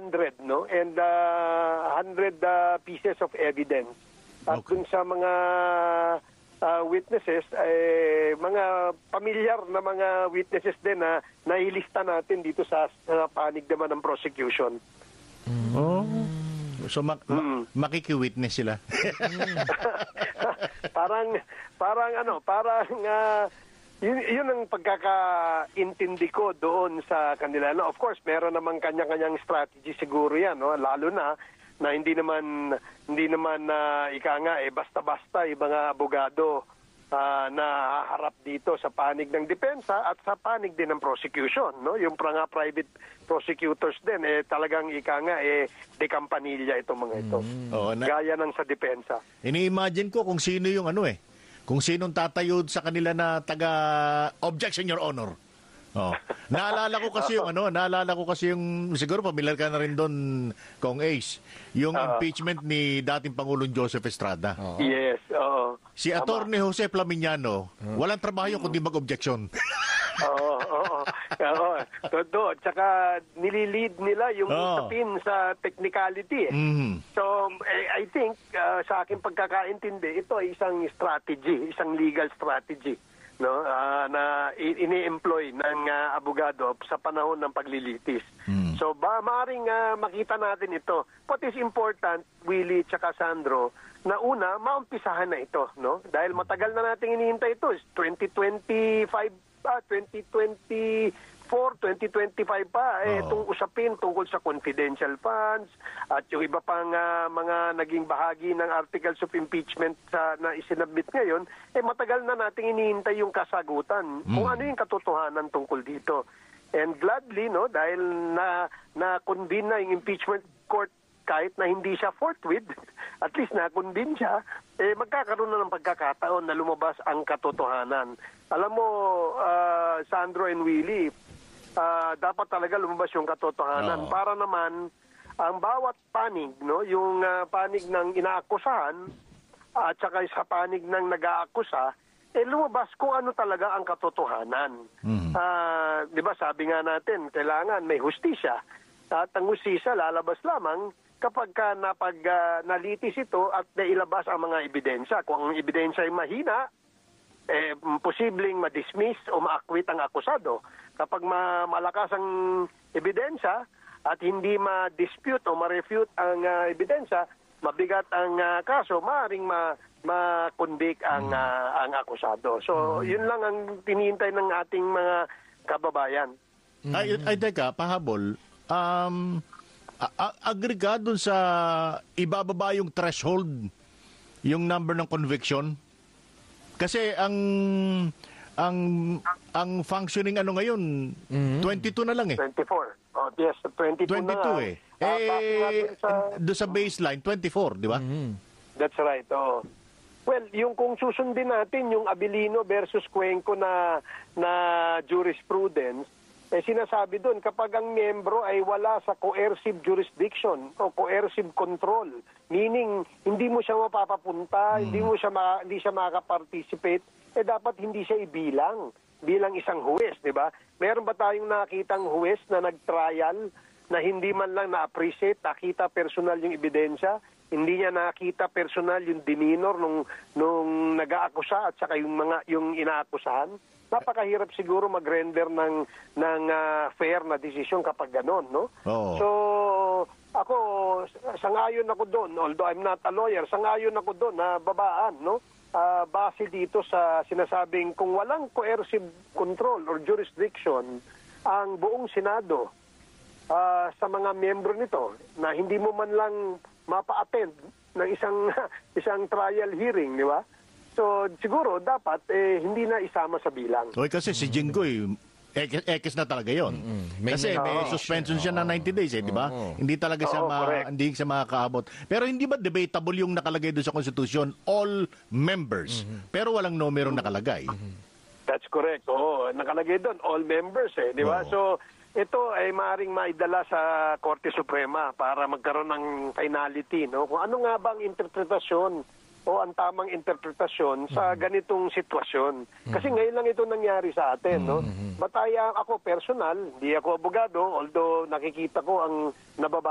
100, no? And 100 pieces of evidence. At dun sa mga witnesses, mga pamilyar na mga witnesses din na nailista natin dito sa panig naman ng prosecution. Oh. So makiki-witness sila. parang yun ang pagkakaintindi ko doon sa kanila. No, of course, meron namang kanya-kanyang strategy siguro yan, no? Lalo na hindi naman ika nga basta-basta yung mga abogado na harap dito sa panig ng depensa at sa panig din ng prosecution, no? Yung mga private prosecutors din talagang ika nga de-campanilla itong mga ito. Gaya ng sa depensa. Ini-imagine ko kung sino yung kung sinong tatayo sa kanila na objection, Your Honor. Naalala ko kasi yung siguro pamilyar ka na rin doon, Kong Ace, yung impeachment ni dating Pangulong Joseph Estrada. Yes, oo. Si Attorney Jose Flaminiano, walang trabaho kundi mag-objection. Oo. Todo. Tsaka nililid nila yung usapin sa technicality. So, I think, sa aking pagkakaintindi, ito ay isang strategy, isang legal strategy, no, na ini-employ ng abogado sa panahon ng paglilitis. So, maaaring makita natin ito. What is important, Willie tsaka Sandro, na una, maumpisahan na ito, no? Dahil matagal na nating inihintay ito. 2025, 2024, 2025 pa itong usapin tungkol sa confidential funds at yung iba pang mga naging bahagi ng articles of impeachment na isinabit ngayon, matagal na nating inihintay yung kasagutan kung ano yung katotohanan tungkol dito. And gladly, no, dahil na-convene na yung impeachment court kahit na hindi siya forthwith, at least na-convene siya, magkakaroon na ng pagkakataon na lumabas ang katotohanan. Alam mo, Sandro and Willie, dapat talaga lumabas yung katotohanan para naman ang bawat panig, no, yung panig ng inaakusahan at saka sa panig ng nag-aakusa, lumabas kung ano talaga ang katotohanan. Di ba sabi nga natin, kailangan may hustisya. At ang hustisya lalabas lamang kapag nalitis ito at nailabas ang mga ebidensya. Kung ang ebidensya ay mahina, posibleng ma-dismiss o ma-acquit ang akusado. Kapag malakas ang ebidensya at hindi ma-dispute o ma-refute ang ebidensya, mabigat ang kaso, maaaring ma-convict ang akusado. So, yun lang ang tinihintay ng ating mga kababayan. Ay teka, pahabol, agree ka dun sa ibababa yung threshold, yung number ng conviction? Kasi ang functioning ngayon, 22 na lang 24. Oh, yes, 22 na nga. Doon sa baseline, 24, di ba? That's right, oh. Well, yung kung susundin natin yung Abilino versus Cuenco na jurisprudence, sinasabi doon kapag ang miyembro ay wala sa coercive jurisdiction o coercive control, meaning hindi mo siya mapapapunta, hindi siya makaka-participate, dapat hindi siya bilang isang huwes, di ba? Meron ba tayong nakitang huwes na nag-trial na hindi man lang na-appreciate, nakita personal yung ebidensya, hindi niya nakita personal yung demeanor nung nag-aakusa at saka yung inaakusahan? Napakahirap siguro mag-render ng fair na desisyon kapag gano'n, no? So, ako, sangayon ako doon, although I'm not a lawyer, sangayon ako doon na babaan, no? Base dito sa sinasabing kung walang coercive control or jurisdiction ang buong Senado sa mga miyembro nito na hindi mo man lang mapa-attend ng isang trial hearing, di ba? So, siguro, dapat, hindi na isama sa bilang. Kasi si Jinggoy, ekis na talaga yon. Kasi may suspension siya ng 90 days, di ba? Hindi talaga siya hindi siya makakaabot. Pero hindi ba debatable yung nakalagay doon sa Constitution, all members, pero walang numerong nakalagay? That's correct. Oo, nakalagay doon, all members, di ba? So, ito ay maaaring maidala sa Korte Suprema para magkaroon ng finality, no? Kung ano nga ba ang interpretasyon o ang tamang interpretasyon sa ganitong sitwasyon. Kasi ngayon lang ito nangyari sa atin, no? Bataya ako personal, hindi ako abogado, although nakikita ko ang nababa